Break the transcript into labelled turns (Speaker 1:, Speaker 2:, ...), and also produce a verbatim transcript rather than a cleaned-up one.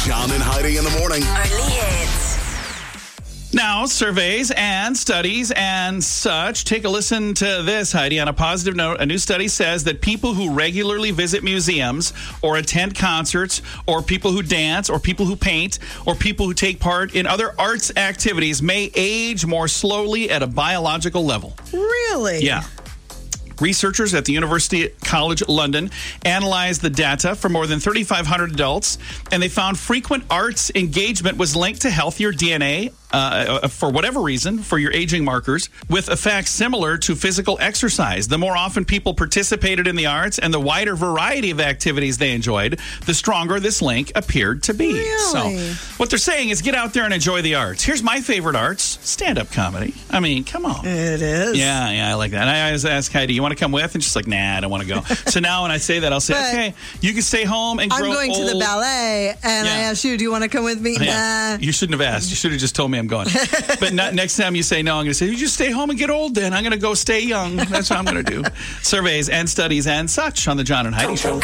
Speaker 1: John and Heidi in the morning.
Speaker 2: Only hits.
Speaker 3: Now, surveys and studies and such. Take a listen to this, Heidi. On a positive note, a new study says that people who regularly visit museums or attend concerts or people who dance or people who paint or people who take part in other arts activities may age more slowly at a biological level.
Speaker 4: Really?
Speaker 3: Yeah. Researchers at the University College London analyzed the data for more than thirty-five hundred adults, and they found frequent arts engagement was linked to healthier D N A uh, for whatever reason, for your aging markers, with effects similar to physical exercise. The more often people participated in the arts and the wider variety of activities they enjoyed, the stronger this link appeared to be.
Speaker 4: Really?
Speaker 3: So what they're saying is get out there and enjoy the arts. Here's my favorite arts, stand-up comedy. I mean, come on.
Speaker 4: It is.
Speaker 3: Yeah, yeah, I like that. And I always ask Heidi, you want to come with? And she's like, nah, I don't want to go. So now when I say that, I'll say,
Speaker 4: But
Speaker 3: okay, you can stay home and grow
Speaker 4: I'm going
Speaker 3: old.
Speaker 4: to the ballet, and
Speaker 3: Yeah.
Speaker 4: I asked you, do you want to come with me?
Speaker 3: Yeah.
Speaker 4: Nah.
Speaker 3: You shouldn't have asked. You should have just told me I'm going. But not, next time you say no, I'm going to say, you just stay home and get old then. I'm going to go stay young. That's what I'm going to do. Surveys and studies and such on the John and Heidi Show.